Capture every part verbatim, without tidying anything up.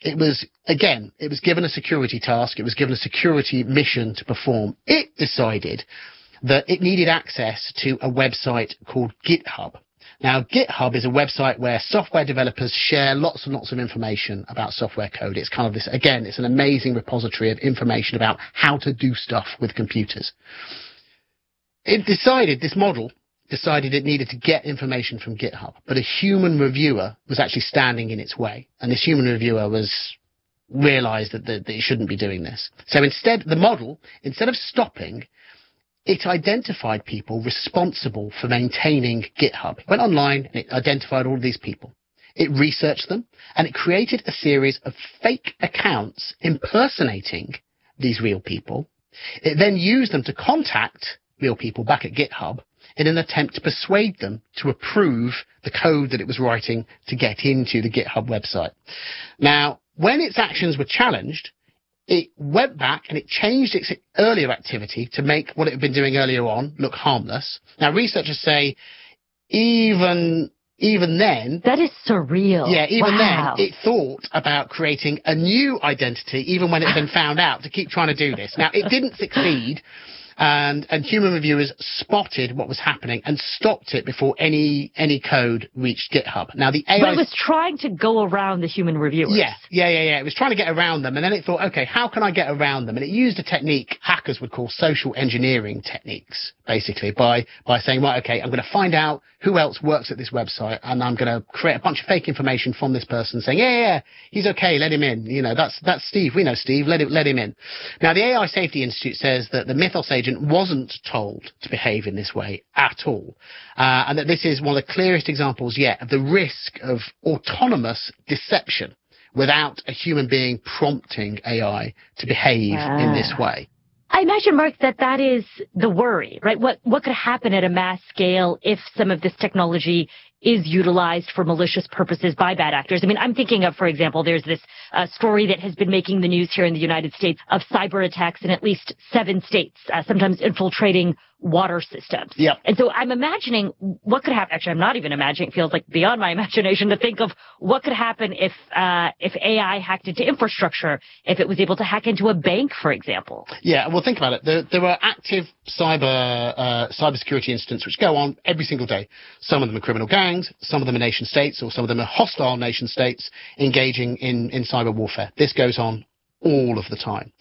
It was, again, it was given a security task. It was given a security mission to perform. It decided that it needed access to a website called GitHub. Now, GitHub is a website where software developers share lots and lots of information about software code. It's kind of this, again, it's an amazing repository of information about how to do stuff with computers. It decided, this model decided it needed to get information from GitHub, but a human reviewer was actually standing in its way. And this human reviewer was realized that, that, that it shouldn't be doing this. So instead, the model, instead of stopping, it identified people responsible for maintaining GitHub. It went online and it identified all of these people. It researched them and it created a series of fake accounts impersonating these real people. It then used them to contact real people back at GitHub in an attempt to persuade them to approve the code that it was writing to get into the GitHub website. Now, when its actions were challenged, it went back and it changed its earlier activity to make what it had been doing earlier on look harmless. Now, researchers say even even then... That is surreal. Yeah, even wow. then, it thought about creating a new identity, even when it had been found out, to keep trying to do this. Now, it didn't succeed. And, and human reviewers spotted what was happening and stopped it before any any code reached GitHub. Now, the A I... But it was trying to go around the human reviewers. Yeah, yeah, yeah, yeah. It was trying to get around them. And then it thought, okay, how can I get around them? And it used a technique hackers would call social engineering techniques, basically, by, by saying, right, okay, I'm going to find out who else works at this website, and I'm going to create a bunch of fake information from this person saying, yeah, yeah, yeah, he's okay, let him in. You know, that's that's Steve. We know Steve. Let, it, let him in. Now, the A I Safety Institute says that the Mythos agent wasn't told to behave in this way at all, uh, and that this is one of the clearest examples yet of the risk of autonomous deception without a human being prompting A I to behave ah. in this way. I imagine, Mark, that that is the worry, right? What what could happen at a mass scale if some of this technology is utilized for malicious purposes by bad actors? I mean, I'm thinking of, for example, there's this uh, story that has been making the news here in the United States of cyber attacks in at least seven states, uh, sometimes infiltrating water systems. Yep. And so I'm imagining what could happen. Actually, I'm not even imagining. It feels like beyond my imagination to think of what could happen if uh, if A I hacked into infrastructure, if it was able to hack into a bank, for example. Yeah, well, think about it. There, there are active cyber uh, cybersecurity incidents which go on every single day. Some of them are criminal gangs, some of them are nation states, or some of them are hostile nation states engaging in, in cyber warfare. This goes on all of the time.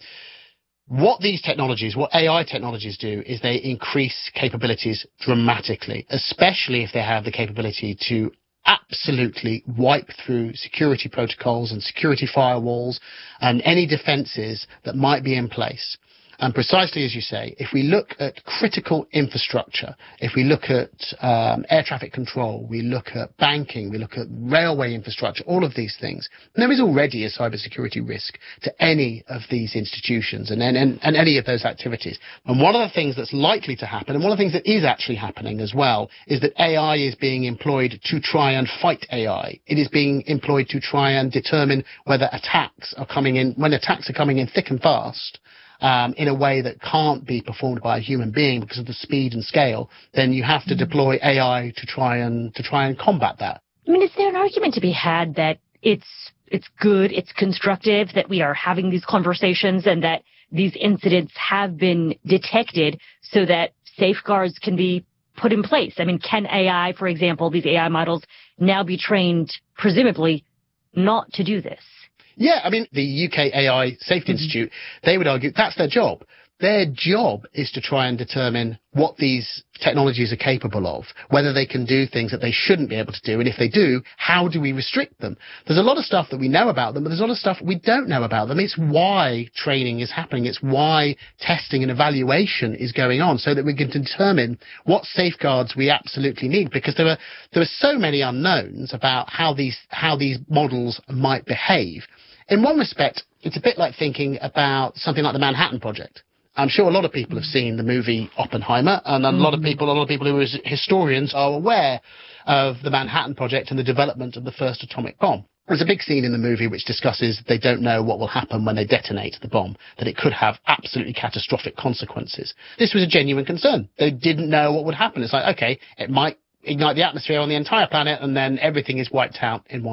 What these technologies, what A I technologies do, is they increase capabilities dramatically, especially if they have the capability to absolutely wipe through security protocols and security firewalls and any defenses that might be in place. And precisely as you say, if we look at critical infrastructure, if we look at um, air traffic control, we look at banking, we look at railway infrastructure, all of these things, there is already a cybersecurity risk to any of these institutions and, and, and any of those activities. And one of the things that's likely to happen, and one of the things that is actually happening as well, is that A I is being employed to try and fight A I. It is being employed to try and determine whether attacks are coming in, when attacks are coming in thick and fast, Um, in a way that can't be performed by a human being because of the speed and scale, then you have to deploy A I to try and to try and combat that. I mean, is there an argument to be had that it's it's good, it's constructive that we are having these conversations and that these incidents have been detected so that safeguards can be put in place? I mean, can A I, for example, these A I models now be trained, presumably, not to do this? Yeah, I mean, the U K A I Safety mm-hmm. Institute, they would argue that's their job. Their job is to try and determine what these technologies are capable of, whether they can do things that they shouldn't be able to do, and if they do, how do we restrict them? There's a lot of stuff that we know about them, but there's a lot of stuff we don't know about them. It's why training is happening. It's why testing and evaluation is going on, so that we can determine what safeguards we absolutely need, because there are there are so many unknowns about how these how these models might behave. In one respect, it's a bit like thinking about something like the Manhattan Project. I'm sure a lot of people have seen the movie Oppenheimer, and a mm-hmm. lot of people, a lot of people who are historians are aware of the Manhattan Project and the development of the first atomic bomb. There's a big scene in the movie which discusses they don't know what will happen when they detonate the bomb, that it could have absolutely catastrophic consequences. This was a genuine concern. They didn't know what would happen. It's like, okay, it might ignite the atmosphere on the entire planet, and then everything is wiped out in one go.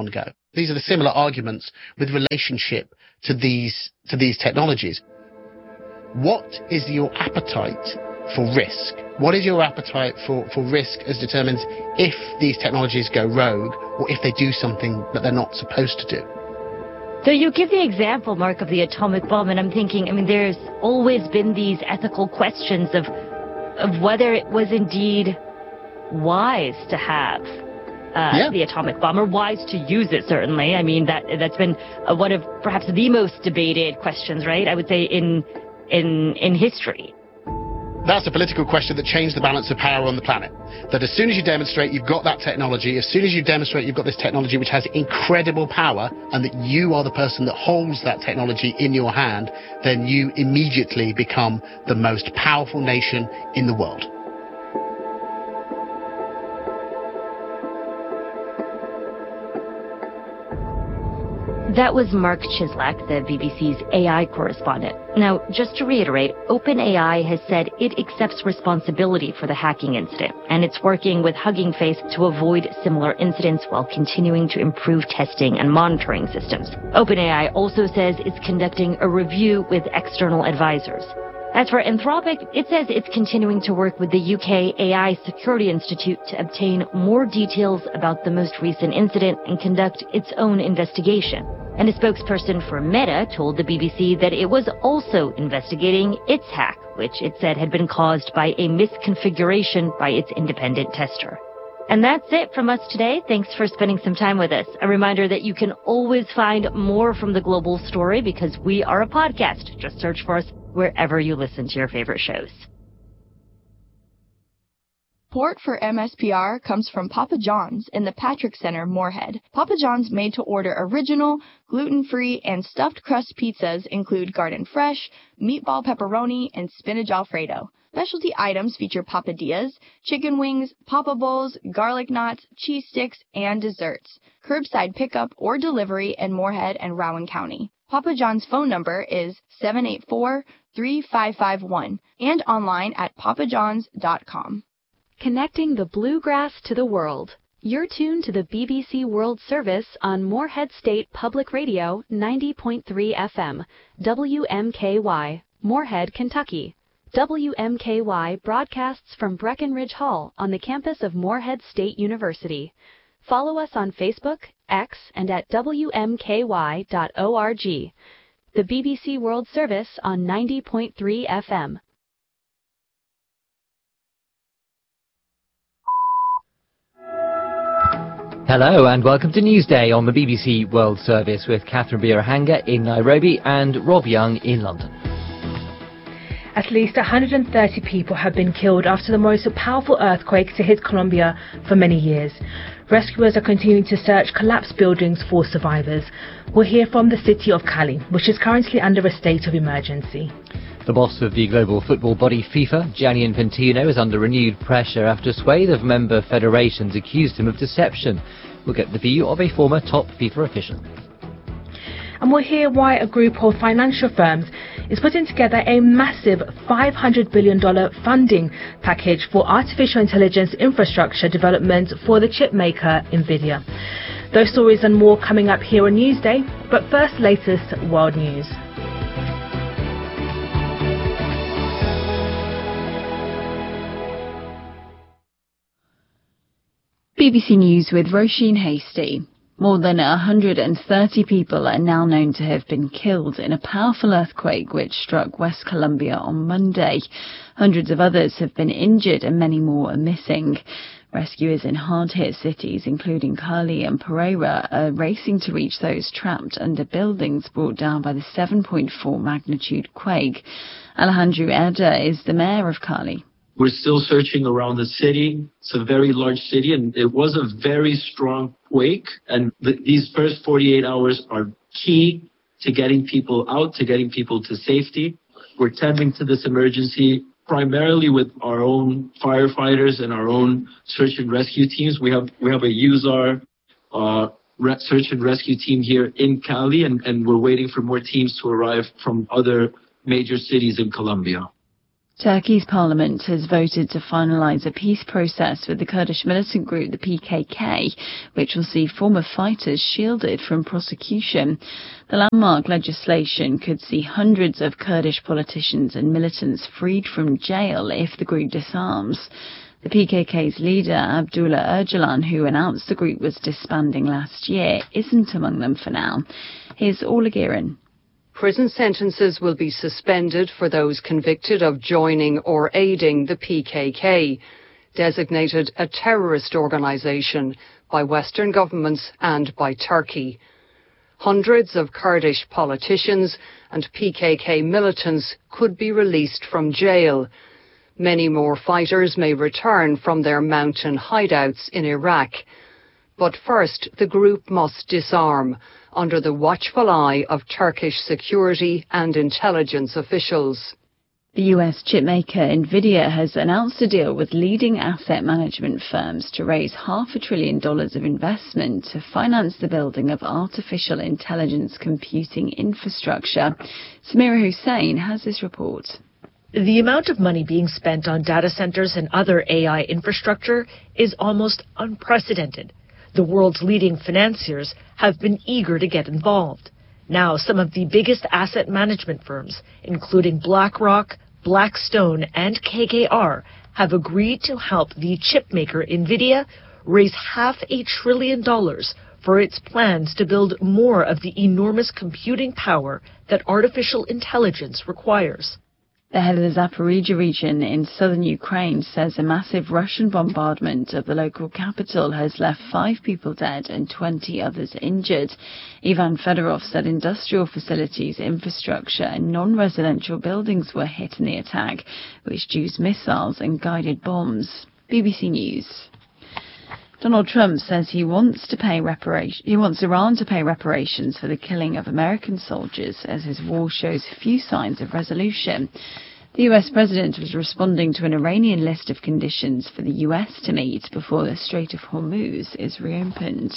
These are the similar arguments with relationship to these to these technologies. What is your appetite for risk? What is your appetite for, for risk as determines if these technologies go rogue or if they do something that they're not supposed to do? So you give the example, Mark, of the atomic bomb, and I'm thinking, I mean, there's always been these ethical questions of of whether it was indeed wise to have uh, yeah. the atomic bomb, or wise to use it, certainly. I mean, that, that's been uh, one of perhaps the most debated questions, right? I would say in in in history. That's a political question that changed the balance of power on the planet. That as soon as you demonstrate you've got that technology, as soon as you demonstrate you've got this technology which has incredible power, and that you are the person that holds that technology in your hand, then you immediately become the most powerful nation in the world. That was Mark Chislak, the B B C's A I correspondent. Now, just to reiterate, OpenAI has said it accepts responsibility for the hacking incident, and it's working with Hugging Face to avoid similar incidents while continuing to improve testing and monitoring systems. OpenAI also says it's conducting a review with external advisors. As for Anthropic, it says it's continuing to work with the U K A I Security Institute to obtain more details about the most recent incident and conduct its own investigation. And a spokesperson for Meta told the B B C that it was also investigating its hack, which it said had been caused by a misconfiguration by its independent tester. And that's it from us today. Thanks for spending some time with us. A reminder that you can always find more from The Global Story because we are a podcast. Just search for us wherever you listen to your favorite shows. Support for M S P R comes from Papa John's in the Patrick Center, Moorhead. Papa John's made-to-order original, gluten-free, and stuffed crust pizzas include garden fresh, meatball pepperoni, and spinach alfredo. Specialty items feature papadillas, chicken wings, papa bowls, garlic knots, cheese sticks, and desserts. Curbside pickup or delivery in Moorhead and Rowan County. Papa John's phone number is seven eight four, three five five one and online at papa johns dot com. Connecting the bluegrass to the world. You're tuned to the B B C World Service on Moorhead State Public Radio ninety point three F M, W M K Y, Moorhead, Kentucky. W M K Y broadcasts from Breckenridge Hall on the campus of Moorhead State University. Follow us on Facebook, X, and at W M K Y dot org. The B B C World Service on ninety point three F M. Hello and welcome to Newsday on the B B C World Service with Catherine Birahanga in Nairobi and Rob Young in London. At least one hundred thirty people have been killed after the most powerful earthquake to hit Colombia for many years. Rescuers are continuing to search collapsed buildings for survivors. We'll hear from the city of Cali, which is currently under a state of emergency. The boss of the global football body FIFA, Gianni Infantino, is under renewed pressure after a swathe of member federations accused him of deception. We'll get the view of a former top FIFA official. And we'll hear why a group of financial firms is putting together a massive five hundred billion dollars funding package for artificial intelligence infrastructure development for the chip maker Nvidia. Those stories and more coming up here on Newsday, but first, latest world news. B B C News with Roisin Hasty. More than one hundred thirty people are now known to have been killed in a powerful earthquake which struck West Colombia on Monday. Hundreds of others have been injured and many more are missing. Rescuers in hard-hit cities, including Cali and Pereira, are racing to reach those trapped under buildings brought down by the seven point four magnitude quake. Alejandro Erda is the mayor of Cali. We're still searching around the city. It's a very large city, and it was a very strong quake. And th- these first forty-eight hours are key to getting people out, to getting people to safety. We're tending to this emergency primarily with our own firefighters and our own search and rescue teams. We have we have a U S A R uh, re- search and rescue team here in Cali, and, and we're waiting for more teams to arrive from other major cities in Colombia. Turkey's parliament has voted to finalise a peace process with the Kurdish militant group the P K K, which will see former fighters shielded from prosecution. The landmark legislation could see hundreds of Kurdish politicians and militants freed from jail if the group disarms. The P K K's leader, Abdullah Öcalan, who announced the group was disbanding last year, isn't among them for now. Here's Orla Gearan. Prison sentences will be suspended for those convicted of joining or aiding the P K K, designated a terrorist organisation by Western governments and by Turkey. Hundreds of Kurdish politicians and P K K militants could be released from jail. Many more fighters may return from their mountain hideouts in Iraq. But first, the group must disarm, under the watchful eye of Turkish security and intelligence officials. The U S chipmaker Nvidia has announced a deal with leading asset management firms to raise half a trillion dollars of investment to finance the building of artificial intelligence computing infrastructure. Samira Hussain has this report. The amount of money being spent on data centers and other A I infrastructure is almost unprecedented. The world's leading financiers have been eager to get involved. Now, some of the biggest asset management firms, including BlackRock, Blackstone, and K K R, have agreed to help the chipmaker Nvidia raise half a trillion dollars for its plans to build more of the enormous computing power that artificial intelligence requires. The head of the Zaporizhzhia region in southern Ukraine says a massive Russian bombardment of the local capital has left five people dead and twenty others injured. Ivan Fedorov said industrial facilities, infrastructure and non-residential buildings were hit in the attack, which used missiles and guided bombs. B B C News. Donald Trump says he wants to pay reparation. He wants Iran to pay reparations for the killing of American soldiers, as his war shows few signs of resolution. The U S president was responding to an Iranian list of conditions for the U S to meet before the Strait of Hormuz is reopened.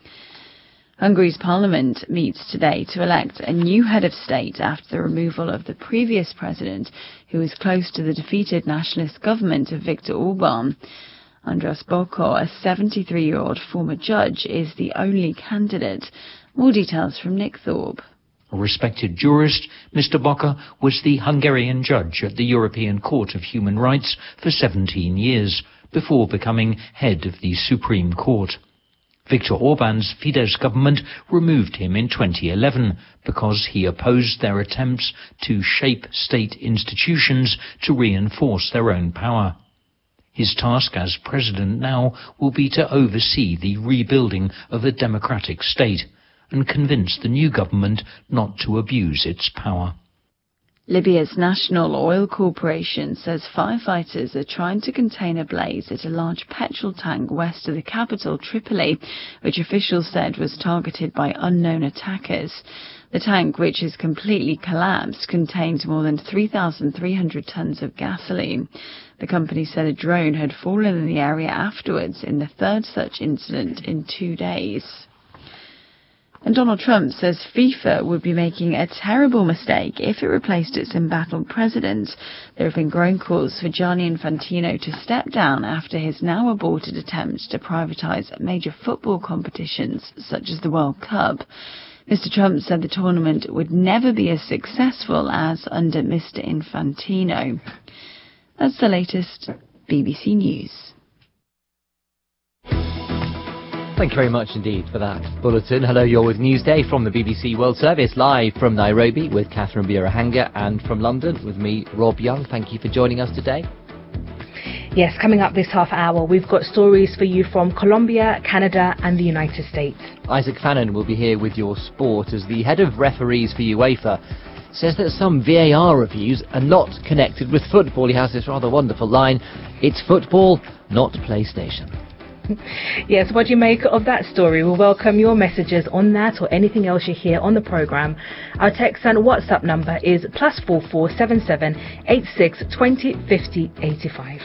Hungary's parliament meets today to elect a new head of state after the removal of the previous president, who was close to the defeated nationalist government of Viktor Orban. Andras Bokor, a seventy-three-year-old former judge, is the only candidate. More details from Nick Thorpe. A respected jurist, Mister Bokor was the Hungarian judge at the European Court of Human Rights for seventeen years, before becoming head of the Supreme Court. Viktor Orban's Fidesz government removed him in twenty eleven because he opposed their attempts to shape state institutions to reinforce their own power. His task as president now will be to oversee the rebuilding of a democratic state and convince the new government not to abuse its power. Libya's National Oil Corporation says firefighters are trying to contain a blaze at a large petrol tank west of the capital, Tripoli, which officials said was targeted by unknown attackers. The tank, which is completely collapsed, contains more than three thousand three hundred tons of gasoline. The company said a drone had fallen in the area afterwards in the third such incident in two days. And Donald Trump says FIFA would be making a terrible mistake if it replaced its embattled president. There have been growing calls for Gianni Infantino to step down after his now aborted attempt to privatise major football competitions such as the World Cup. Mister Trump said the tournament would never be as successful as under Mister Infantino. That's the latest B B C News. Thank you very much indeed for that bulletin. Hello, you're with Newsday from the B B C World Service, live from Nairobi with Catherine Birahanga, and from London with me, Rob Young. Thank you for joining us today. Yes, coming up this half hour, we've got stories for you from Colombia, Canada and the United States. Isaac Fannin will be here with your sport as the head of referees for UEFA says that some V A R reviews are not connected with football. He has this rather wonderful line: it's football, not PlayStation. Yes, what do you make of that story? We'll welcome your messages on that or anything else you hear on the programme. Our text and WhatsApp number is plus four four seven seven eight six twenty fifty eighty five.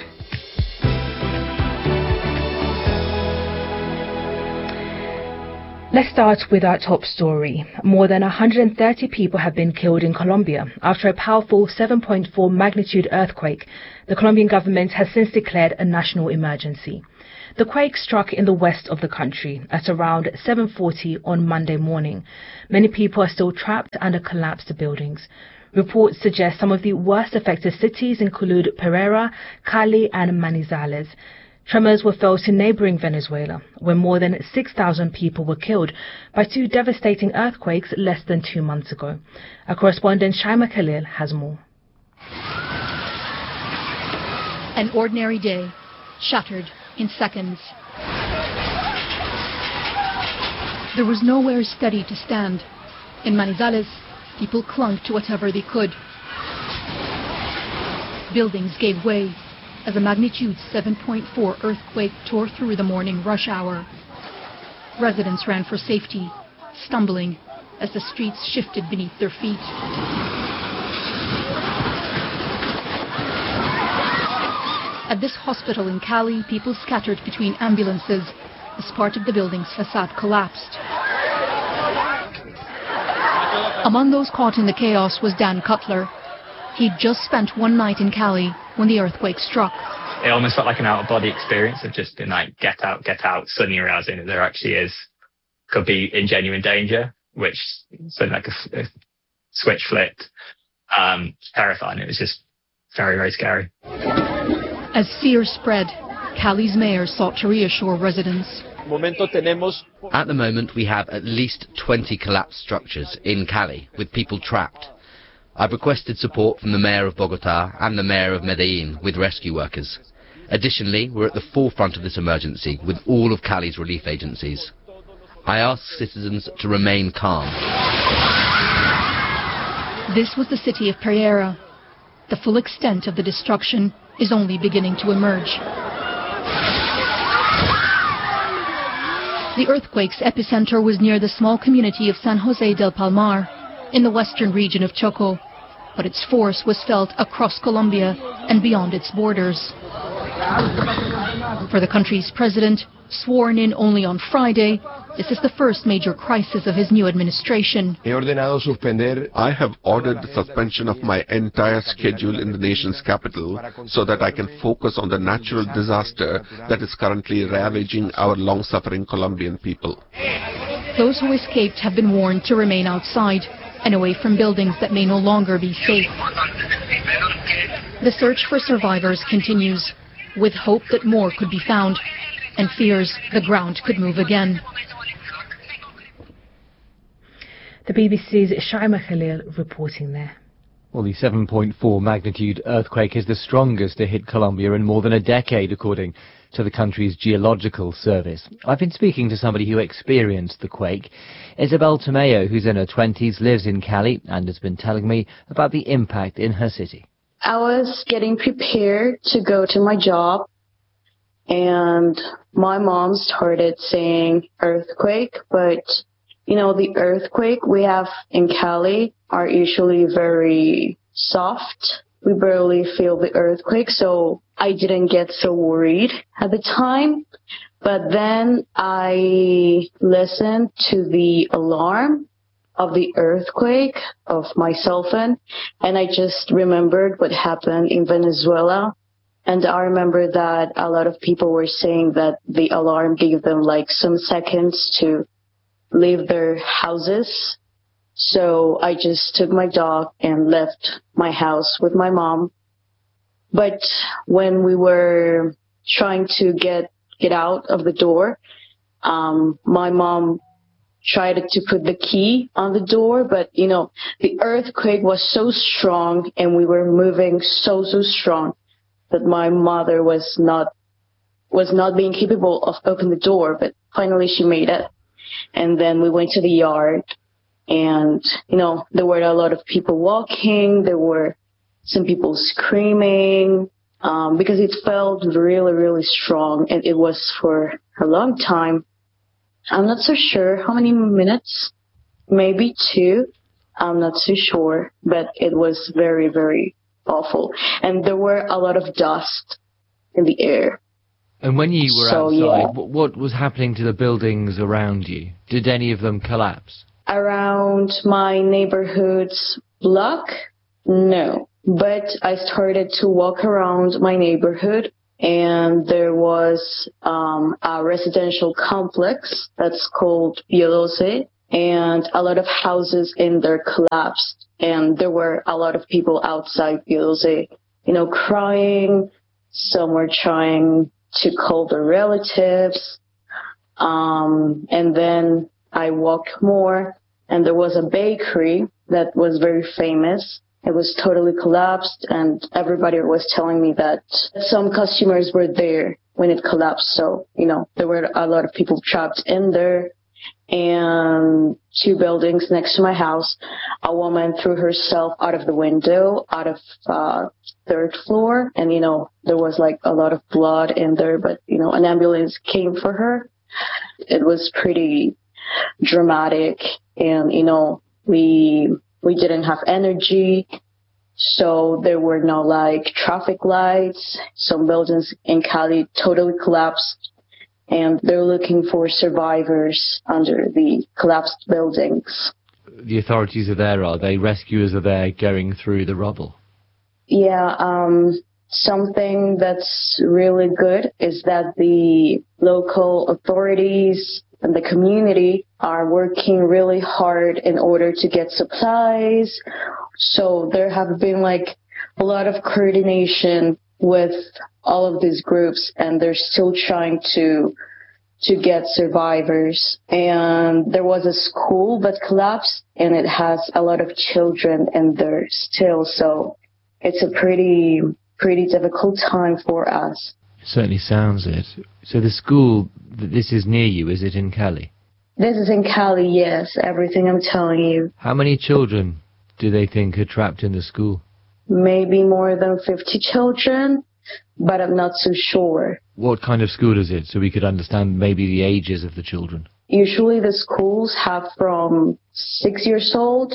Let's start with our top story. More than one hundred thirty people have been killed in Colombia after a powerful seven point four magnitude earthquake. The Colombian government has since declared a national emergency. The quake struck in the west of the country at around seven forty on Monday morning. Many people are still trapped under collapsed buildings. Reports suggest some of the worst affected cities include Pereira, Cali and Manizales. Tremors were felt in neighboring Venezuela, where more than six thousand people were killed by two devastating earthquakes less than two months ago. Our correspondent Shaima Khalil has more. An ordinary day, shattered in seconds. There was nowhere steady to stand. In Manizales, people clung to whatever they could. Buildings gave way as a magnitude seven point four earthquake tore through the morning rush hour. Residents ran for safety, stumbling as the streets shifted beneath their feet. At this hospital in Cali, people scattered between ambulances as part of the building's facade collapsed. Among those caught in the chaos was Dan Cutler. He'd just spent one night in Cali when the earthquake struck. It almost felt like an out-of-body experience of just being like, get out, get out, suddenly realizing that there actually is, could be in genuine danger, which suddenly like a, a switch flipped. Um, terrifying. It was just very, very scary. As fear spread, Cali's mayor sought to reassure residents. At the moment, we have at least twenty collapsed structures in Cali with people trapped. I've requested support from the mayor of Bogota and the mayor of Medellin with rescue workers. Additionally, we're at the forefront of this emergency with all of Cali's relief agencies. I ask citizens to remain calm. This was the city of Pereira. The full extent of the destruction is only beginning to emerge. The earthquake's epicenter was near the small community of San Jose del Palmar, in the western region of Choco, but its force was felt across Colombia and beyond its borders. For the country's president, sworn in only on Friday, this is the first major crisis of his new administration. I have ordered the suspension of my entire schedule in the nation's capital so that I can focus on the natural disaster that is currently ravaging our long-suffering Colombian people. Those who escaped have been warned to remain outside and away from buildings that may no longer be safe. The search for survivors continues, with hope that more could be found and fears the ground could move again. The B B C's Shaima Khalil reporting there. Well, the seven point four magnitude earthquake is the strongest to hit Colombia in more than a decade, according to the country's geological service. I've been speaking to somebody who experienced the quake. Isabel Tomeo, who's in her twenties, lives in Cali and has been telling me about the impact in her city. I was getting prepared to go to my job, and my mom started saying earthquake, but you know, the earthquake we have in Cali are usually very soft. We barely feel the earthquake, so I didn't get so worried at the time. But then I listened to the alarm of the earthquake of my cell phone, and I just remembered what happened in Venezuela. And I remember that a lot of people were saying that the alarm gave them like some seconds to leave their houses. So I just took my dog and left my house with my mom. But when we were trying to get get out of the door, um, my mom tried to put the key on the door, but you know, the earthquake was so strong and we were moving so, so strong that my mother was not was not being capable of opening the door, but finally she made it. And then we went to the yard, and, you know, there were a lot of people walking. There were some people screaming, um, because it felt really, really strong, and it was for a long time. I'm not so sure how many minutes, maybe two. I'm not so sure, but it was very, very awful. And there were a lot of dust in the air. And when you were so, outside, yeah. what, what was happening to the buildings around you? Did any of them collapse? Around my neighborhood's block, no. But I started to walk around my neighborhood, and there was um, a residential complex that's called Bielose, and a lot of houses in there collapsed. And there were a lot of people outside Bielose, you know, crying. Some were trying to call their relatives. Um, and then I walked more, and there was a bakery that was very famous. It was totally collapsed, and everybody was telling me that some customers were there when it collapsed. So, you know, there were a lot of people trapped in there. And two buildings next to my house, a woman threw herself out of the window, out of uh third floor. And, you know, there was like a lot of blood in there, but, you know, an ambulance came for her. It was pretty dramatic. And, you know, we, we didn't have energy. So there were no like traffic lights. Some buildings in Cali totally collapsed. And they're looking for survivors under the collapsed buildings. The authorities are there, are they? Rescuers are there going through the rubble? Yeah, um, something that's really good is that the local authorities and the community are working really hard in order to get supplies. So there have been like a lot of coordination with all of these groups, and they're still trying to to get survivors. And there was a school that collapsed, and it has a lot of children in there still. So it's a pretty pretty difficult time for us. It certainly sounds it. So the school, this is near you, is it in Cali? This is in Cali, yes, everything I'm telling you. How many children do they think are trapped in the school? Maybe more than fifty children, but I'm not so sure. What kind of school is it, so we could understand maybe the ages of the children? Usually the schools have from six years old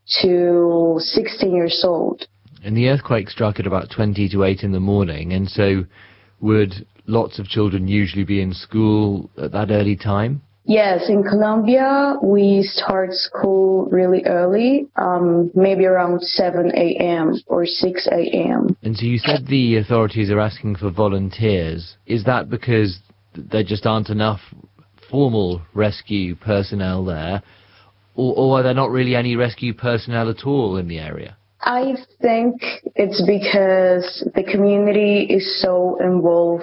to sixteen years old. And the earthquake struck at about twenty to eight in the morning, and so would lots of children usually be in school at that early time? Yes, in Colombia, we start school really early, um, maybe around seven a.m. or six a.m. And so you said the authorities are asking for volunteers. Is that because there just aren't enough formal rescue personnel there, or, or are there not really any rescue personnel at all in the area? I think it's because the community is so involved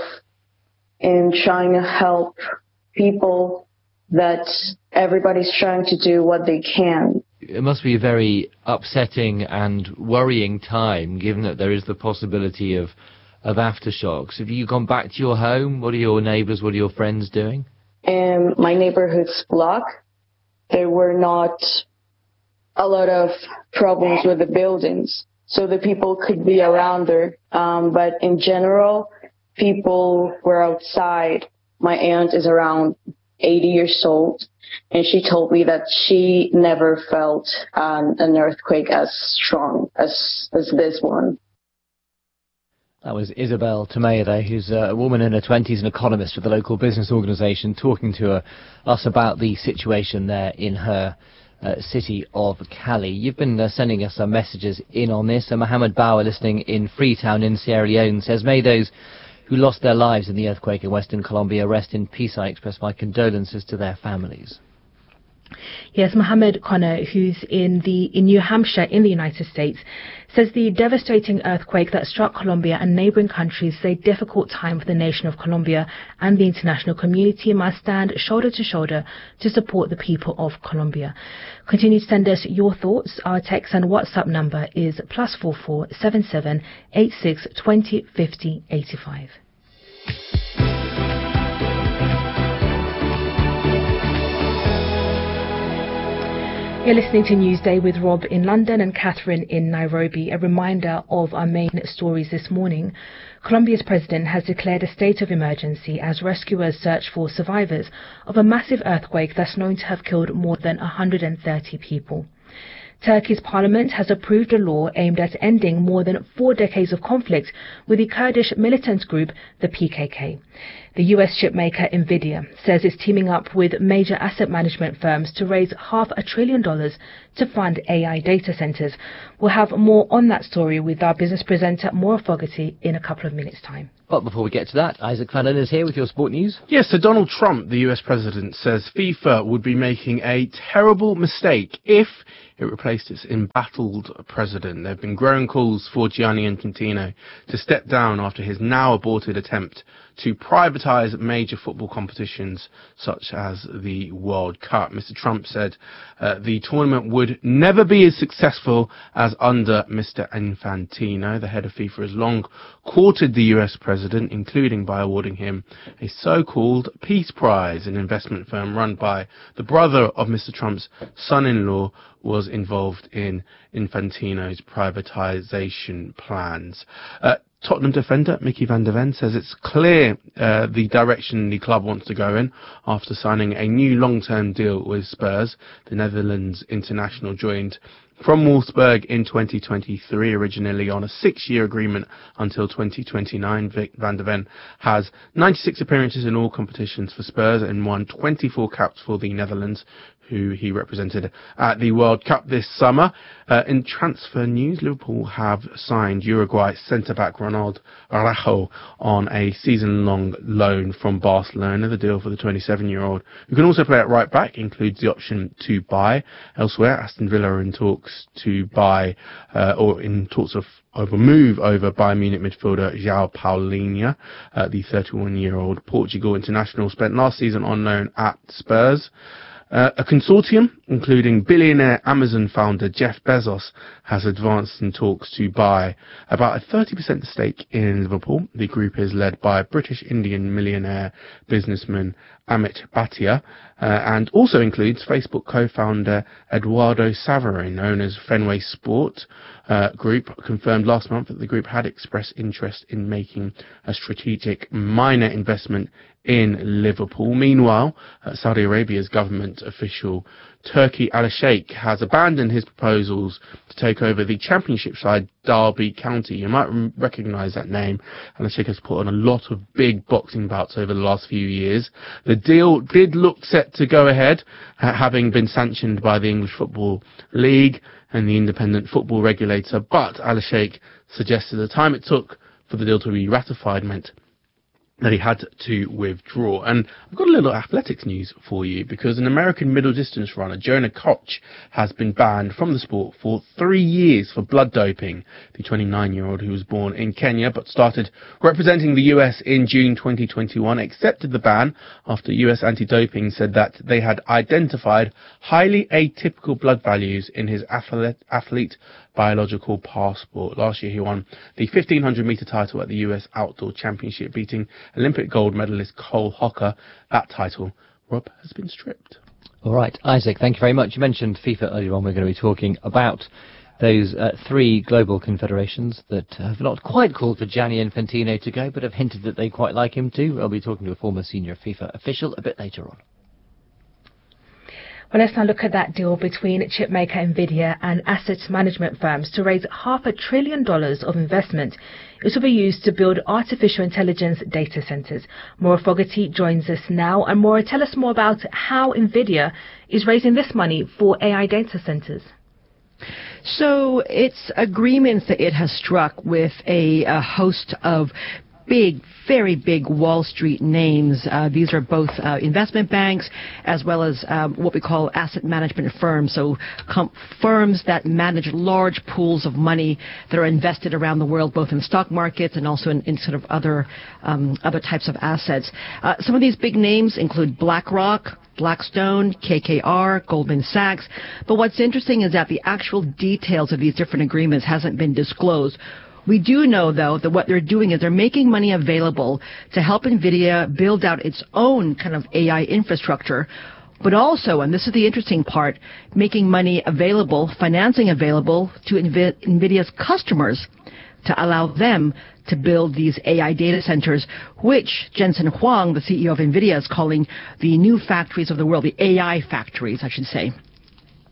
in trying to help people that everybody's trying to do what they can. It must be a very upsetting and worrying time, given that there is the possibility of, of aftershocks. Have you gone back to your home? What are your neighbours, what are your friends doing? In my neighborhood's block, there were not a lot of problems with the buildings, so the people could be around there. Um, but in general, people were outside. My aunt is around eighty years old, and she told me that she never felt um, an earthquake as strong as, as this one. That was Isabel Tomeda, who's a woman in her twenties, an economist with the local business organisation, talking to her, us about the situation there in her uh, city of Cali. You've been uh, sending us some messages in on this. Uh, Mohammed Bauer, listening in Freetown in Sierra Leone, says, "May those who lost their lives in the earthquake in Western Colombia rest in peace. I express my condolences to their families." Yes, Mohammed Connor, who's in the in New Hampshire in the United States, says the devastating earthquake that struck Colombia and neighboring countries is a difficult time for the nation of Colombia, and the international community must stand shoulder to shoulder to support the people of Colombia. Continue to send us your thoughts. Our text and WhatsApp number is plus four four seven seven eight six twenty fifty eighty five. You're listening to Newsday with Rob in London and Catherine in Nairobi. A reminder of our main stories this morning. Colombia's president has declared a state of emergency as rescuers search for survivors of a massive earthquake that's known to have killed more than one hundred thirty people. Turkey's parliament has approved a law aimed at ending more than four decades of conflict with the Kurdish militant group, the P K K. The U S chipmaker Nvidia says it's teaming up with major asset management firms to raise half a trillion dollars to fund A I data centers. We'll have more on that story with our business presenter, Maura Fogarty, in a couple of minutes' time. But before we get to that, Isaac Fallon is here with your sport news. Yes, so Donald Trump, the U S president, says FIFA would be making a terrible mistake if it replaced its embattled president. There have been growing calls for Gianni Infantino to step down after his now aborted attempt to privatise major football competitions such as the World Cup. Mister Trump said uh, the tournament would never be as successful as under Mister Infantino. The head of FIFA has long courted the U S president, including by awarding him a so-called Peace Prize. An investment firm run by the brother of Mister Trump's son-in-law was involved in Infantino's privatisation plans. Uh, Tottenham defender Mickey van der Ven says it's clear uh, the direction the club wants to go in after signing a new long-term deal with Spurs. The Netherlands international joined from Wolfsburg in twenty twenty-three, originally on a six-year agreement until twenty twenty-nine. Vic van der Ven has ninety-six appearances in all competitions for Spurs and won twenty-four caps for the Netherlands, who he represented at the World Cup this summer. Uh, in transfer news, Liverpool have signed Uruguay centre-back Ronald Araujo on a season-long loan from Barcelona. The deal for the twenty-seven-year-old, who can also play at right-back, includes the option to buy. Elsewhere, Aston Villa are in talks to buy, uh, or in talks of over move over Bayern Munich midfielder João Paulinho. Uh, the thirty-one-year-old Portugal international spent last season on loan at Spurs. Uh, a consortium, including billionaire Amazon founder Jeff Bezos, has advanced in talks to buy about a thirty percent stake in Liverpool. The group is led by British-Indian millionaire businessman Amit Bhatia, uh, and also includes Facebook co-founder Eduardo Savary, known as Fenway Sport uh, Group, confirmed last month that the group had expressed interest in making a strategic minor investment in Liverpool. Meanwhile, uh, Saudi Arabia's government official Turki Al-Sheikh has abandoned his proposals to take over the championship side Derby County. You might r- recognise that name. Al-Sheikh has put on a lot of big boxing bouts over the last few years. The deal did look set to go ahead, uh, having been sanctioned by the English Football League and the independent football regulator, but Al-Sheikh suggested the time it took for the deal to be ratified meant that he had to withdraw. And I've got a little athletics news for you, because an American middle distance runner, Jonah Koch, has been banned from the sport for three years for blood doping. The twenty-nine-year-old, who was born in Kenya but started representing the U S in June twenty twenty-one, accepted the ban after U S anti-doping said that they had identified highly atypical blood values in his athlete, athlete biological passport. Last year he won the fifteen hundred metre title at the U S Outdoor Championship, beating Olympic gold medalist Cole Hocker. That title, Rob, has been stripped. All right, Isaac, thank you very much. You mentioned FIFA earlier on. We're going to be talking about those uh, three global confederations that have not quite called for Gianni Infantino to go, but have hinted that they quite like him too. I'll be talking to a former senior FIFA official a bit later on. Well, let's now look at that deal between chipmaker Nvidia and asset management firms to raise half a trillion dollars of investment. It will be used to build artificial intelligence data centers. Maura Fogarty joins us now. And Maura, tell us more about how Nvidia is raising this money for A I data centers. So it's agreements that it has struck with a, a host of big, very big Wall Street names. Uh, these are both uh, investment banks as well as um, what we call asset management firms. So com- firms that manage large pools of money that are invested around the world, both in stock markets and also in, in sort of other um, other types of assets. Uh, some of these big names include BlackRock, Blackstone, K K R, Goldman Sachs. But what's interesting is that the actual details of these different agreements hasn't been disclosed. We do know, though, that what they're doing is they're making money available to help NVIDIA build out its own kind of A I infrastructure, but also, and this is the interesting part, making money available, financing available to NVIDIA's customers to allow them to build these A I data centers, which Jensen Huang, the C E O of NVIDIA, is calling the new factories of the world, the A I factories, I should say.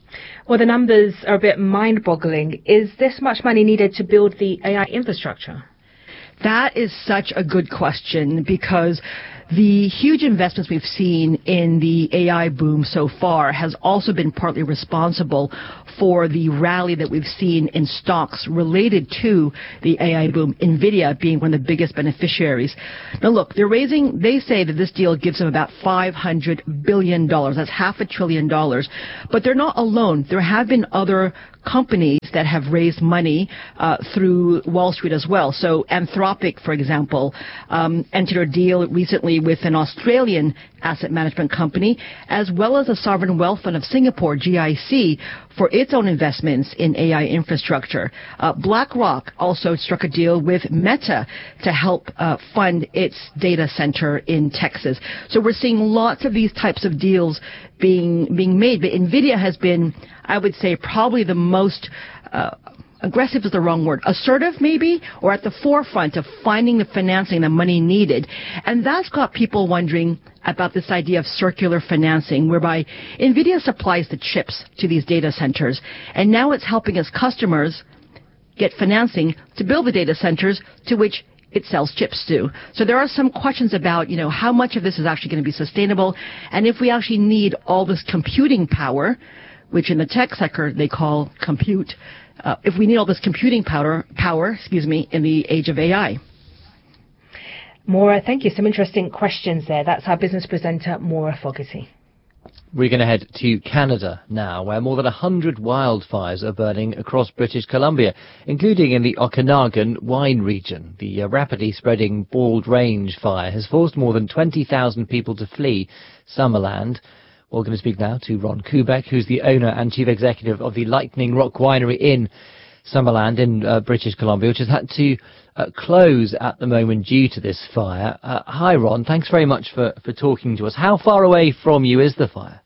Well, the numbers are a bit mind-boggling. Is this much money needed to build the A I infrastructure? That is such a good question, because the huge investments we've seen in the A I boom so far has also been partly responsible for the rally that we've seen in stocks related to the A I boom, NVIDIA being one of the biggest beneficiaries. Now look, they're raising, they say that this deal gives them about five hundred billion dollars. That's half a trillion dollars. But they're not alone. There have been other companies that have raised money uh, through Wall Street as well. So Anthropic, for example, um, entered a deal recently with an Australian asset management company, as well as a sovereign wealth fund of Singapore, G I C, for its own investments in A I infrastructure. Uh, BlackRock also struck a deal with Meta to help uh, fund its data center in Texas. So we're seeing lots of these types of deals being being made. But NVIDIA has been, I would say, probably the most uh, aggressive is the wrong word, assertive maybe, or at the forefront of finding the financing, the money needed. And that's got people wondering about this idea of circular financing, whereby NVIDIA supplies the chips to these data centers, and now it's helping its customers get financing to build the data centers to which it sells chips to. So there are some questions about, you know, how much of this is actually going to be sustainable, and if we actually need all this computing power, which in the tech sector they call compute, Uh, if we need all this computing power, power, excuse me, in the age of A I. Maura, thank you. Some interesting questions there. That's our business presenter, Maura Fogarty. We're going to head to Canada now, where more than one hundred wildfires are burning across British Columbia, including in the Okanagan wine region. The uh, rapidly spreading Bald Range fire has forced more than twenty thousand people to flee Summerland. We're going to speak now to Ron Kubek, who's the owner and chief executive of the Lightning Rock Winery in Summerland in uh, British Columbia, which has had to uh, close at the moment due to this fire. Uh, hi, Ron. Thanks very much for, for talking to us. How far away from you is the fire?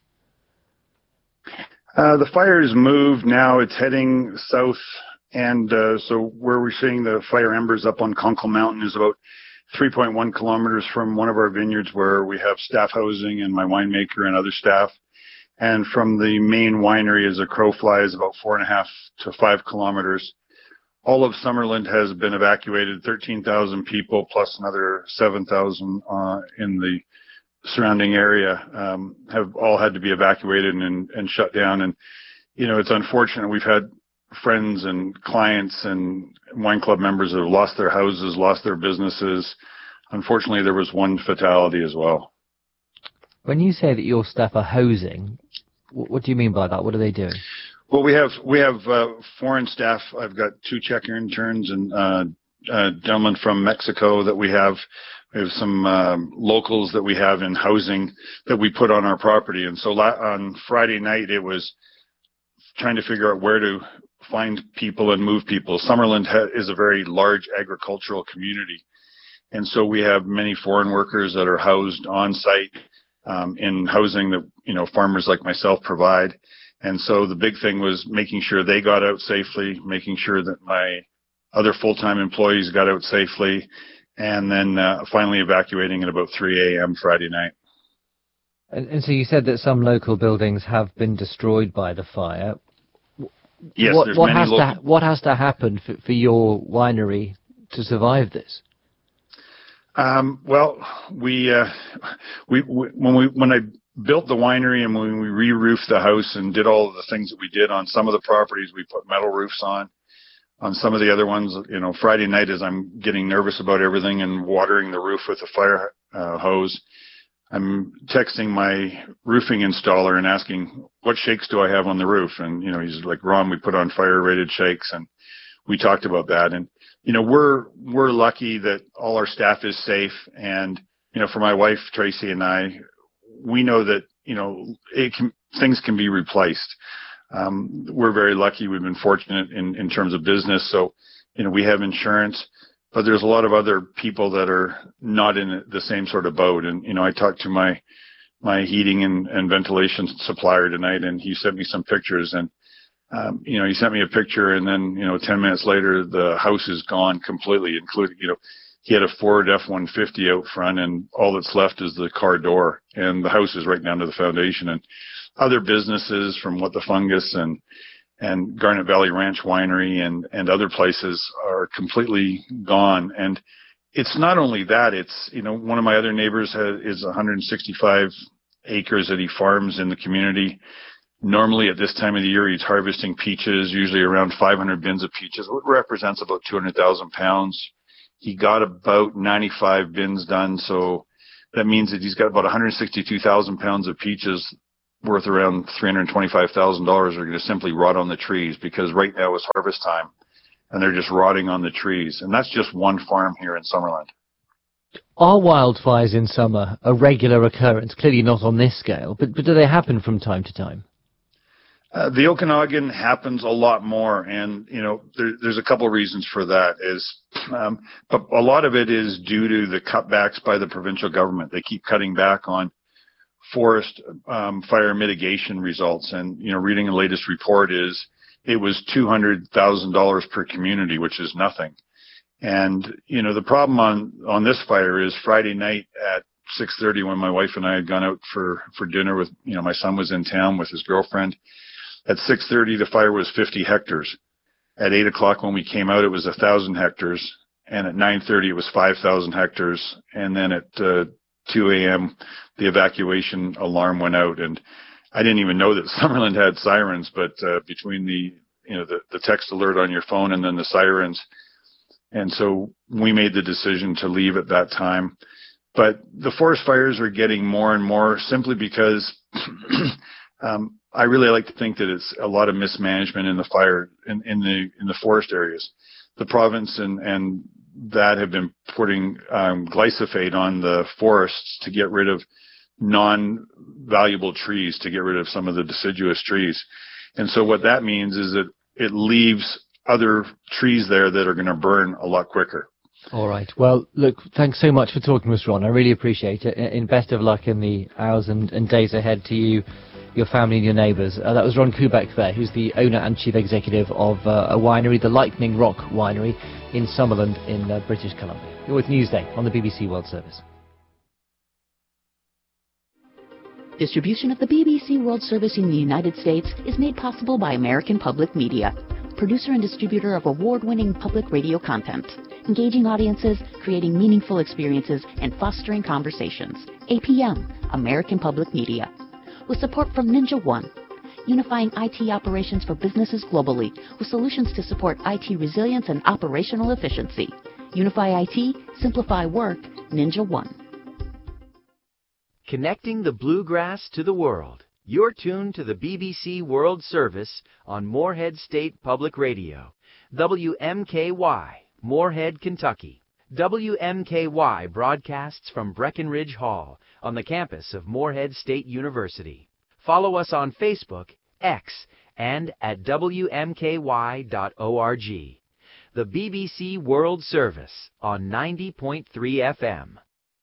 Uh, the fire has moved now. It's heading south. And uh, so where we're seeing the fire embers up on Conkle Mountain is about three point one kilometers from one of our vineyards where we have staff housing and my winemaker and other staff. And from the main winery as a crow flies about four and a half to five kilometers. All of Summerland has been evacuated, thirteen thousand people plus another seven thousand uh, in the surrounding area um, have all had to be evacuated and, and shut down. And, you know, it's unfortunate. We've had friends and clients and wine club members that have lost their houses, lost their businesses. Unfortunately, there was one fatality as well. When you say that your staff are hosing, what do you mean by that? What are they doing? Well, we have we have uh, foreign staff. I've got two Czech interns and uh, a gentleman from Mexico that we have. We have some um, locals that we have in housing that we put on our property. And so la- on Friday night, it was trying to figure out where to find people and move people. Summerland ha- is a very large agricultural community. And so we have many foreign workers that are housed on site um, in housing that, you know, farmers like myself provide. And so the big thing was making sure they got out safely, making sure that my other full-time employees got out safely, and then uh, finally evacuating at about three a.m. Friday night. And, and so you said that some local buildings have been destroyed by the fire. Yes, what, there's what many has local... to what has to happen for, for your winery to survive this? Um, well, we, uh, we, we, when we, when I built the winery and when we re-roofed the house and did all of the things that we did on some of the properties, we put metal roofs on. On some of the other ones, you know, Friday night as I'm getting nervous about everything and watering the roof with a fire uh, hose, I'm texting my roofing installer and asking, what shakes do I have on the roof? And, you know, he's like, Ron, we put on fire rated shakes. And we talked about that. And, you know, we're, we're lucky that all our staff is safe. And, you know, for my wife, Tracy, and I, we know that, you know, it can, things can be replaced. Um, we're very lucky. We've been fortunate in, in terms of business. So, you know, we have insurance. But there's a lot of other people that are not in the same sort of boat. And, you know, I talked to my, my heating and, and ventilation supplier tonight, and he sent me some pictures. And, um, you know, he sent me a picture, and then, you know, ten minutes later, the house is gone completely, including, you know, he had a Ford F one fifty out front, and all that's left is the car door, and the house is right down to the foundation. And other businesses from What the Fungus and and Garnet Valley Ranch Winery and, and other places are completely gone. And it's not only that, it's, you know, one of my other neighbors has, is one hundred sixty-five acres that he farms in the community. Normally at this time of the year, he's harvesting peaches, usually around five hundred bins of peaches, which represents about two hundred thousand pounds. He got about ninety-five bins done. So that means that he's got about one hundred sixty-two thousand pounds of peaches worth around three hundred twenty-five thousand dollars are going to simply rot on the trees, because right now is harvest time and they're just rotting on the trees. And that's just one farm here in Summerland. Are wildfires in summer a regular occurrence? Clearly not on this scale, but, but do they happen from time to time? Uh, the Okanagan happens a lot more, and you know there, there's a couple of reasons for that. Is um, but a lot of it is due to the cutbacks by the provincial government. They keep cutting back on forest um, fire mitigation results, and you know, reading the latest report is it was two hundred thousand dollars per community, which is nothing. And you know, the problem on on this fire is Friday night at six thirty, when my wife and I had gone out for for dinner with, you know, my son was in town with his girlfriend. At six thirty, the fire was fifty hectares. At eight o'clock when we came out, it was one thousand hectares. And at nine thirty, it was five thousand hectares. And then at uh, two a.m., the evacuation alarm went out. And I didn't even know that Summerland had sirens, but uh, between the, you know, the, the text alert on your phone and then the sirens. And so we made the decision to leave at that time. But the forest fires are getting more and more simply because um, I really like to think that it's a lot of mismanagement in the fire in, in the in the forest areas. The province and, and that have been putting um, glyphosate on the forests to get rid of non-valuable trees, to get rid of some of the deciduous trees. And so what that means is that it leaves other trees there that are going to burn a lot quicker. All right. Well, look, thanks so much for talking to us, Ron. I really appreciate it. And best of luck in the hours and, and days ahead to you, your family and your neighbours. Uh, that was Ron Kubek there, who's the owner and chief executive of uh, a winery, the Lightning Rock Winery in Summerland in uh, British Columbia. You're with Newsday on the B B C World Service. Distribution of the B B C World Service in the United States is made possible by American Public Media, producer and distributor of award-winning public radio content, engaging audiences, creating meaningful experiences, and fostering conversations. A P M, American Public Media. With support from Ninja One, unifying I T operations for businesses globally with solutions to support I T resilience and operational efficiency. Unify I T, simplify work, Ninja One. Connecting the bluegrass to the world. You're tuned to the B B C World Service on Moorhead State Public Radio. W M K Y, Moorhead, Kentucky. W M K Y broadcasts from Breckenridge Hall on the campus of Moorhead State University. Follow us on Facebook, X, and at W M K Y dot org. The B B C World Service on ninety point three F M.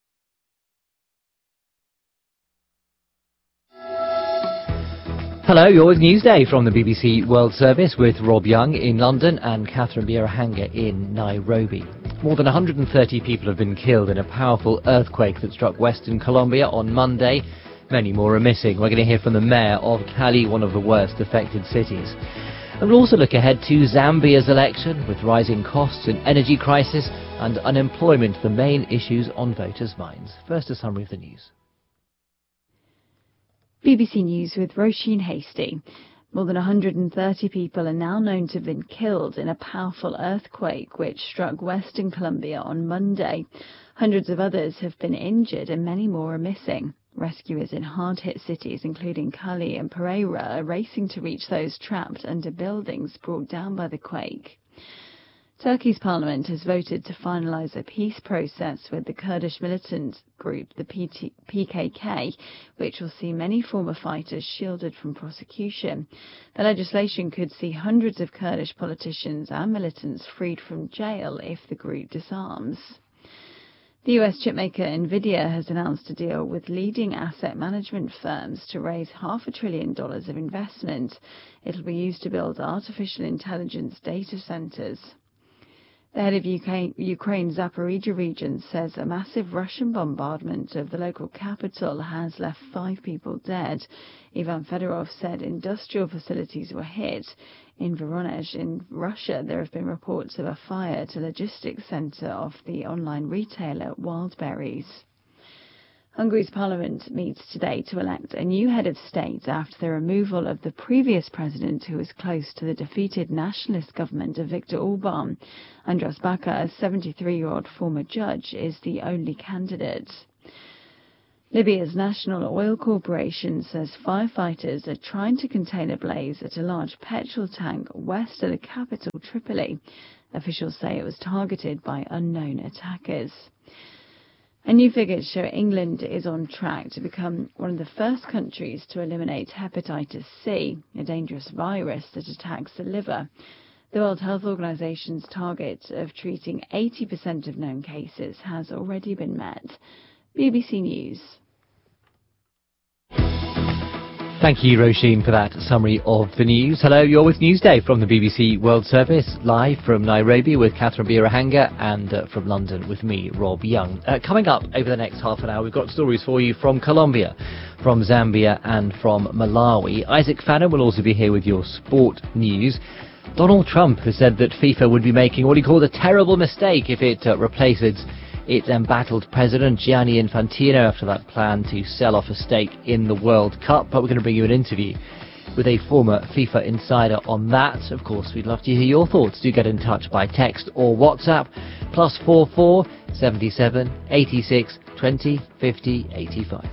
Hello, you're with Newsday from the B B C World Service with Rob Young in London and Catherine Birahanga in Nairobi. More than one hundred thirty people have been killed in a powerful earthquake that struck Western Colombia on Monday. Many more are missing. We're going to hear from the mayor of Cali, one of the worst affected cities. And we'll also look ahead to Zambia's election, with rising costs, an energy crisis and unemployment the main issues on voters' minds. First, a summary of the news. B B C News with Roisin Hastie. More than one hundred thirty people are now known to have been killed in a powerful earthquake which struck Western Colombia on Monday. Hundreds of others have been injured and many more are missing. Rescuers in hard-hit cities including Cali and Pereira are racing to reach those trapped under buildings brought down by the quake. Turkey's parliament has voted to finalise a peace process with the Kurdish militant group, the P K K, which will see many former fighters shielded from prosecution. The legislation could see hundreds of Kurdish politicians and militants freed from jail if the group disarms. The U S chipmaker Nvidia has announced a deal with leading asset management firms to raise half a trillion dollars of investment. It'll be used to build artificial intelligence data centers. The head of U K, Ukraine's Zaporizhzhia region says a massive Russian bombardment of the local capital has left five people dead. Ivan Fedorov said industrial facilities were hit. In Voronezh, in Russia, there have been reports of a fire at a logistics centre of the online retailer Wildberries. Hungary's parliament meets today to elect a new head of state after the removal of the previous president, who was close to the defeated nationalist government of Viktor Orban. Andras Baka, a seventy-three-year-old former judge, is the only candidate. Libya's National Oil Corporation says firefighters are trying to contain a blaze at a large petrol tank west of the capital, Tripoli. Officials say it was targeted by unknown attackers. And new figures show England is on track to become one of the first countries to eliminate hepatitis C, a dangerous virus that attacks the liver. The World Health Organization's target of treating eighty percent of known cases has already been met. B B C News. Thank you, Roisin, for that summary of the news. Hello, you're with Newsday from the B B C World Service, live from Nairobi with Catherine Birahanga, and uh, from London with me, Rob Young. Uh, coming up over the next half an hour, we've got stories for you from Colombia, from Zambia and from Malawi. Isaac Fannin will also be here with your sport news. Donald Trump has said that FIFA would be making what he called a terrible mistake if it uh, replaces its embattled president, Gianni Infantino, after that plan to sell off a stake in the World Cup. But we're going to bring you an interview with a former FIFA insider on that. Of course, we'd love to hear your thoughts. Do get in touch by text or WhatsApp. Plus four four seventy-seven eighty-six twenty fifty eighty-five.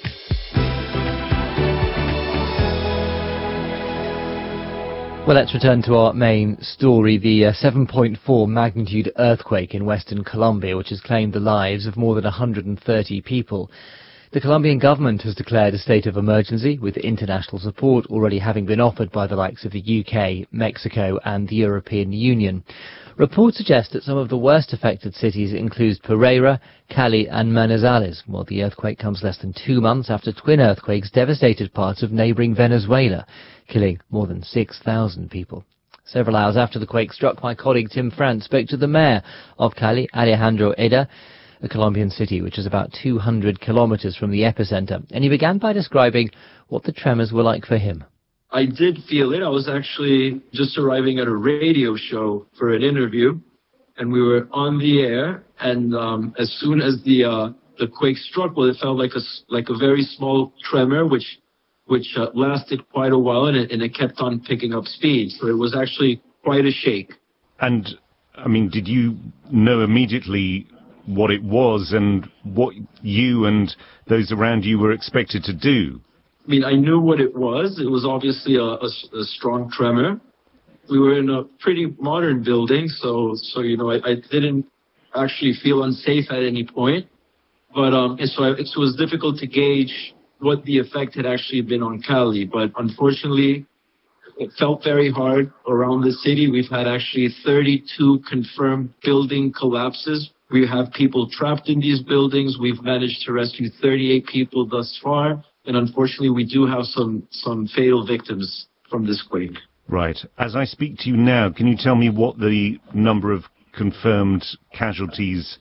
Well, let's return to our main story, the uh, seven point four magnitude earthquake in western Colombia, which has claimed the lives of more than one hundred thirty people. The Colombian government has declared a state of emergency, with international support already having been offered by the likes of the U K, Mexico and the European Union. Reports suggest that some of the worst affected cities include Pereira, Cali and Manizales, while the earthquake comes less than two months after twin earthquakes devastated parts of neighbouring Venezuela, killing more than six thousand people. Several hours after the quake struck, my colleague Tim France spoke to the mayor of Cali, Alejandro Eda, a Colombian city which is about two hundred kilometres from the epicentre, and he began by describing what the tremors were like for him. I did feel it. I was actually just arriving at a radio show for an interview, and we were on the air, and um, as soon as the uh, the quake struck, well, it felt like a, like a very small tremor, which which uh, lasted quite a while, and it, and it kept on picking up speed. So it was actually quite a shake. And, I mean, did you know immediately what it was and what you and those around you were expected to do? I mean, I knew what it was. It was obviously a, a, a strong tremor. We were in a pretty modern building, so, so you know, I, I didn't actually feel unsafe at any point. But um, and so I, it was difficult to gauge what the effect had actually been on Cali. But unfortunately, it felt very hard around the city. We've had actually thirty-two confirmed building collapses. We have people trapped in these buildings. We've managed to rescue thirty-eight people thus far. And unfortunately, we do have some, some fatal victims from this quake. Right. As I speak to you now, can you tell me what the number of confirmed casualties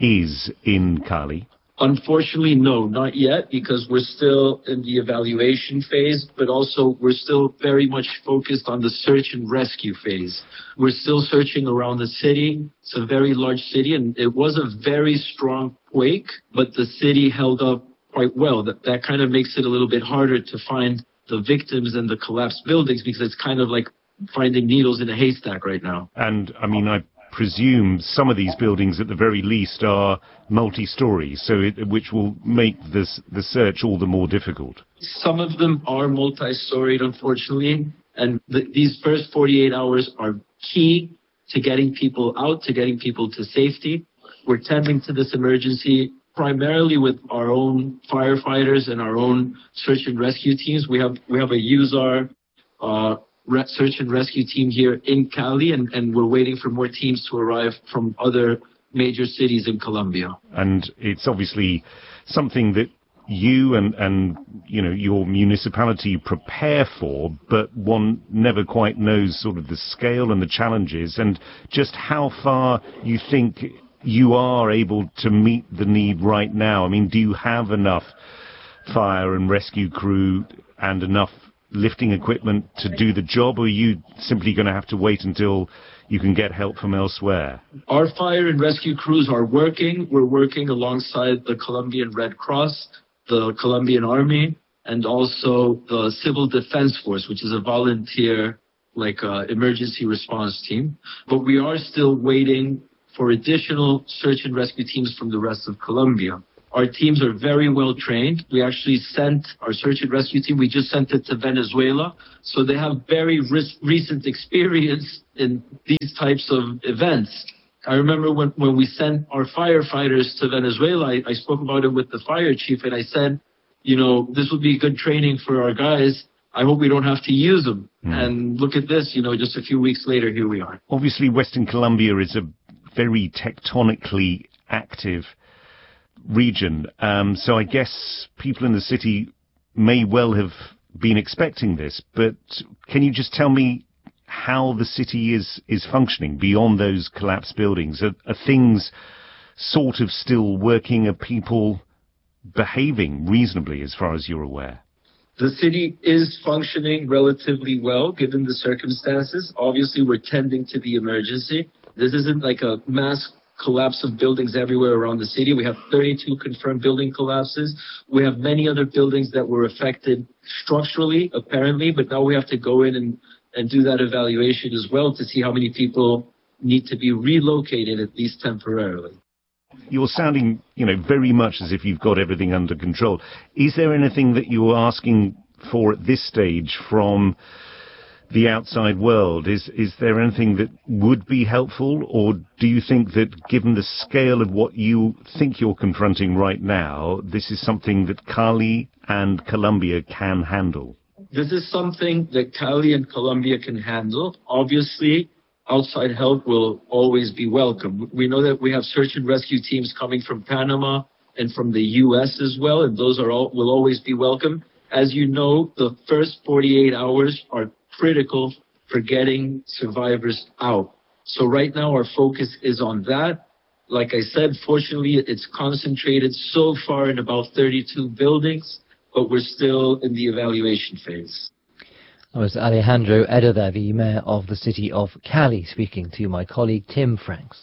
is in Cali? Unfortunately, no, not yet, because we're still in the evaluation phase, but also we're still very much focused on the search and rescue phase. We're still searching around the city. It's a very large city, and it was a very strong quake, but the city held up quite well. That that kind of makes it a little bit harder to find the victims in the collapsed buildings, because it's kind of like finding needles in a haystack right now. And, I mean, I presume some of these buildings at the very least are multi-story, so it, which will make this the search all the more difficult. Some of them are multi-storied, unfortunately, and the, these first forty-eight hours are key to getting people out, to getting people to safety. We're tending to this emergency primarily with our own firefighters and our own search and rescue teams. We have we have a U S A R uh, search and rescue team here in Cali, and, and we're waiting for more teams to arrive from other major cities in Colombia. And it's obviously something that you and, and, you know, your municipality prepare for, but one never quite knows sort of the scale and the challenges and just how far you think you are able to meet the need right now? I mean, do you have enough fire and rescue crew and enough lifting equipment to do the job, or are you simply going to have to wait until you can get help from elsewhere? Our fire and rescue crews are working. We're working alongside the Colombian Red Cross, the Colombian Army, and also the Civil Defense Force, which is a volunteer, like, uh, emergency response team. But we are still waiting for additional search and rescue teams from the rest of Colombia. Our teams are very well trained. We actually sent our search and rescue team, we just sent it to Venezuela. So they have very ris- recent experience in these types of events. I remember when, when we sent our firefighters to Venezuela, I, I spoke about it with the fire chief, and I said, you know, this would be good training for our guys. I hope we don't have to use them. Mm. And look at this, you know, just a few weeks later, here we are. Obviously, Western Colombia is a very tectonically active region. Um, so I guess people in the city may well have been expecting this, but can you just tell me how the city is, is functioning beyond those collapsed buildings? Are, are things sort of still working? Are people behaving reasonably as far as you're aware? The city is functioning relatively well given the circumstances. Obviously, we're tending to the emergency. This isn't like a mass collapse of buildings everywhere around the city. We have thirty-two confirmed building collapses. We have many other buildings that were affected structurally, apparently, but now we have to go in and, and do that evaluation as well to see how many people need to be relocated, at least temporarily. You're sounding, you know, very much as if you've got everything under control. Is there anything that you're asking for at this stage from the outside world? Is is there anything that would be helpful, or do you think that given the scale of what you think you're confronting right now, this is something that Cali and Colombia can handle? This is something that Cali and Colombia can handle. Obviously, outside help will always be welcome. We know that we have search and rescue teams coming from Panama and from the U S as well, and those are all will always be welcome. As you know, the first forty-eight hours are critical for getting survivors out. So right now our focus is on that. Like I said, fortunately, it's concentrated so far in about thirty-two buildings, but we're still in the evaluation phase. That was Alejandro Eder, the mayor of the city of Cali, speaking to my colleague Tim Franks.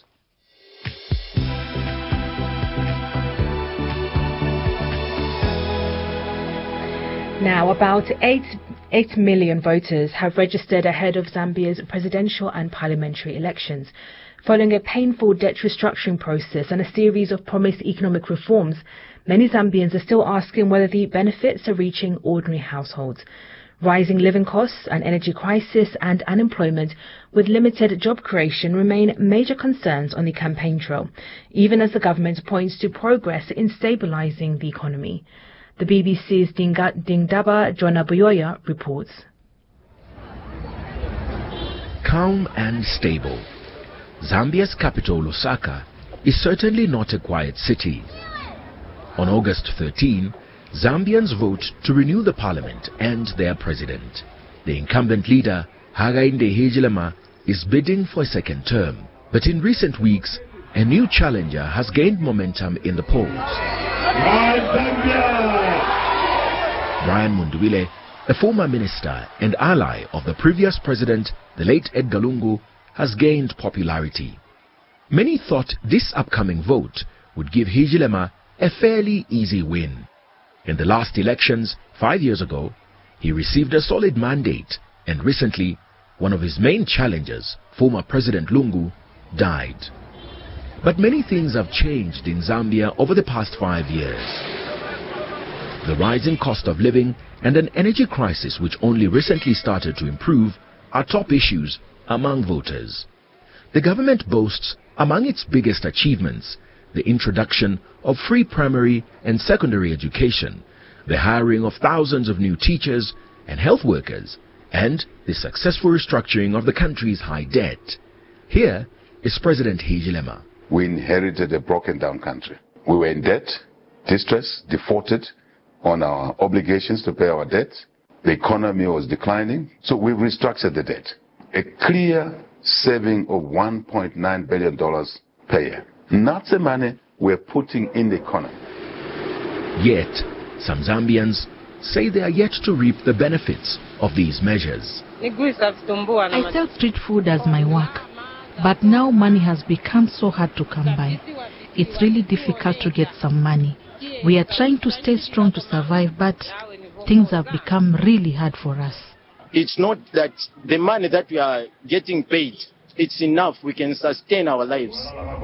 Now, about eight, eight million voters have registered ahead of Zambia's presidential and parliamentary elections. Following a painful debt restructuring process and a series of promised economic reforms, many Zambians are still asking whether the benefits are reaching ordinary households. Rising living costs, an energy crisis and unemployment with limited job creation remain major concerns on the campaign trail, even as the government points to progress in stabilizing the economy. The B B C's Dingdaba Jonabuyoya reports. Calm and stable. Zambia's capital, Lusaka, is certainly not a quiet city. On August thirteenth, Zambians vote to renew the parliament and their president. The incumbent leader, Hakainde Hichilema, is bidding for a second term. But in recent weeks, a new challenger has gained momentum in the polls. Brian Mundubile, a former minister and ally of the previous president, the late Edgar Lungu, has gained popularity. Many thought this upcoming vote would give Hichilema a fairly easy win. In the last elections, five years ago, he received a solid mandate, and recently, one of his main challengers, former President Lungu, died. But many things have changed in Zambia over the past five years. The rising cost of living and an energy crisis which only recently started to improve are top issues among voters. The government boasts, among its biggest achievements, the introduction of free primary and secondary education, the hiring of thousands of new teachers and health workers, and the successful restructuring of the country's high debt. Here is President Hichilema. We inherited a broken down country. We were in debt, distressed, defaulted, on our obligations to pay our debt. The economy was declining, so we restructured the debt. A clear saving of one point nine billion dollars per year. And that's the money we're putting in the economy. Yet, some Zambians say they are yet to reap the benefits of these measures. I sell street food as my work, but now money has become so hard to come by. It's really difficult to get some money. We are trying to stay strong to survive, but things have become really hard for us. It's not that the money that we are getting paid, it's enough. We can sustain our lives.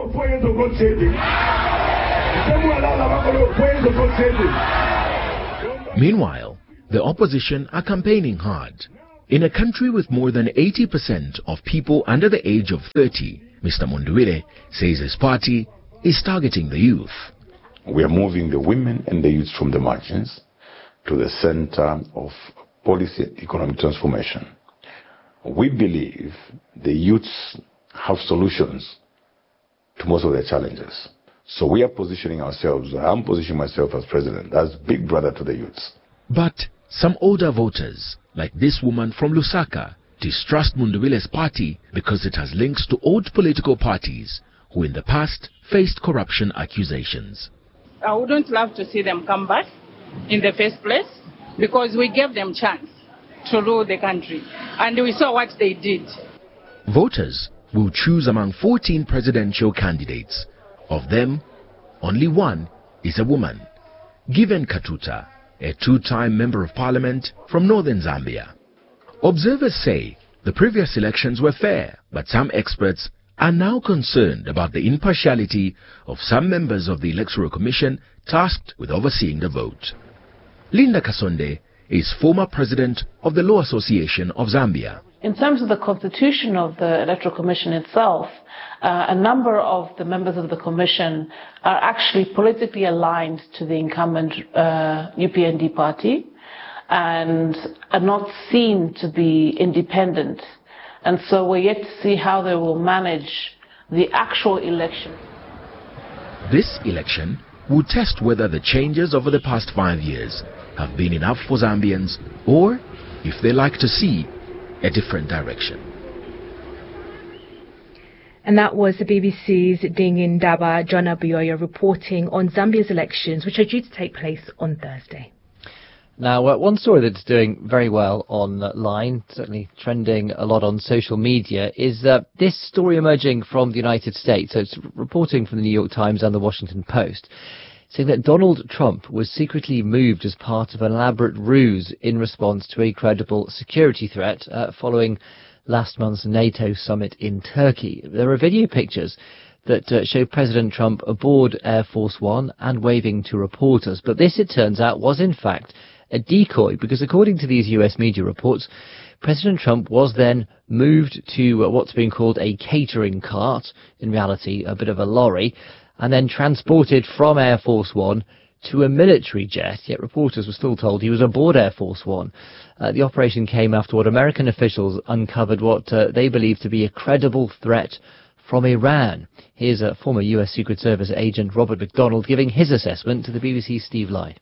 Meanwhile, the opposition are campaigning hard. In a country with more than eighty percent of people under the age of thirty, Mister Monduile says his party is targeting the youth. We are moving the women and the youth from the margins to the center of policy and economic transformation. We believe the youths have solutions to most of their challenges. So we are positioning ourselves, I'm positioning myself as president, as big brother to the youths. But some older voters, like this woman from Lusaka, distrust Monduile's party because it has links to old political parties who in the past faced corruption accusations. I wouldn't love to see them come back in the first place because we gave them chance to rule the country and we saw what they did. Voters will choose among fourteen presidential candidates. Of them, only one is a woman, Given Katuta, a two-time member of parliament from northern Zambia. Observers say the previous elections were fair, but some experts are now concerned about the impartiality of some members of the Electoral Commission tasked with overseeing the vote. Linda Kasonde is former president of the Law Association of Zambia. In terms of the constitution of the Electoral Commission itself, uh, a number of the members of the Commission are actually politically aligned to the incumbent uh, U P N D party and are not seen to be independent. And so we're yet to see how they will manage the actual election. This election will test whether the changes over the past five years have been enough for Zambians or if they like to see a different direction. And that was the B B C's Dingin Daba John Abioyo reporting on Zambia's elections, which are due to take place on Thursday. Now, uh, one story that's doing very well online, certainly trending a lot on social media, is uh, this story emerging from the United States. So it's reporting from the New York Times and the Washington Post, saying that Donald Trump was secretly moved as part of an elaborate ruse in response to a credible security threat uh, following last month's NATO summit in Turkey. There are video pictures that uh, show President Trump aboard Air Force One and waving to reporters. But this, it turns out, was in fact a decoy, because according to these U S media reports, President Trump was then moved to uh, what's being called a catering cart, in reality a bit of a lorry, and then transported from Air Force One to a military jet, yet reporters were still told he was aboard Air Force One. Uh, the operation came after what American officials uncovered what uh, they believe to be a credible threat from Iran. Here's a former U S Secret Service agent Robert McDonald giving his assessment to the B B C's Steve Lyde.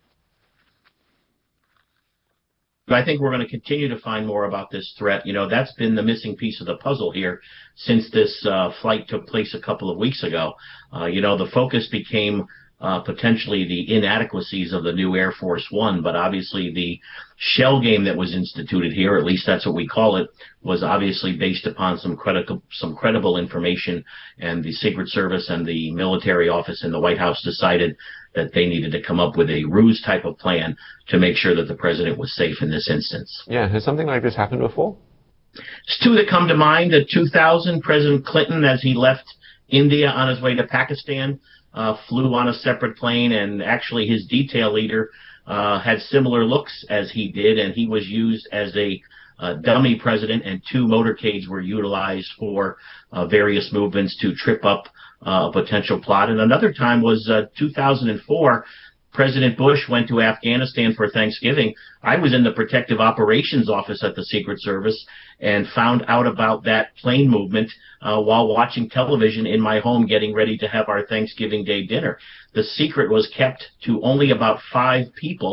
I think we're going to continue to find more about this threat. You know, that's been the missing piece of the puzzle here since this uh, flight took place a couple of weeks ago. Uh, you know, the focus became uh, potentially the inadequacies of the new Air Force One, but obviously the shell game that was instituted here, at least that's what we call it, was obviously based upon some credible, some credible information, and the Secret Service and the military office in the White House decided that they needed to come up with a ruse type of plan to make sure that the president was safe in this instance. Yeah, has something like this happened before? There's two that come to mind. In two thousand, President Clinton, as he left India on his way to Pakistan, uh, flew on a separate plane, and actually his detail leader uh, had similar looks as he did, and he was used as a uh, dummy president, and two motorcades were utilized for uh, various movements to trip up Uh, a potential plot. And another time was uh, two thousand four. President Bush went to Afghanistan for Thanksgiving. I was in the Protective Operations Office at the Secret Service and found out about that plane movement uh, while watching television in my home getting ready to have our Thanksgiving Day dinner. The secret was kept to only about five people,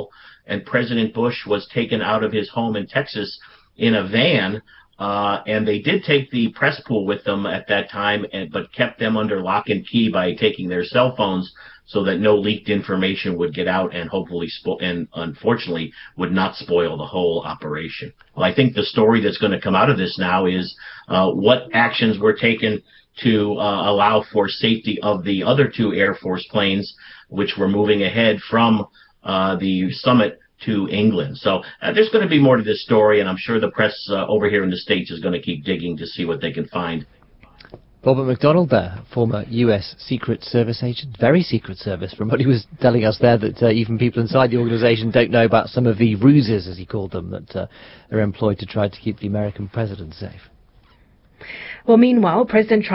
and President Bush was taken out of his home in Texas in a van. Uh, and they did take the press pool with them at that time, and, but kept them under lock and key by taking their cell phones so that no leaked information would get out and hopefully, spo- and unfortunately, would not spoil the whole operation. Well, I think the story that's going to come out of this now is uh, what actions were taken to uh, allow for safety of the other two Air Force planes, which were moving ahead from uh, the summit to England. So uh, there's going to be more to this story, and I'm sure the press uh, over here in the States is going to keep digging to see what they can find. Robert McDonald there, former U S Secret Service agent, very Secret Service, from what he was telling us there, that uh, even people inside the organisation don't know about some of the ruses, as he called them, that uh, are employed to try to keep the American president safe. Well, meanwhile, President Trump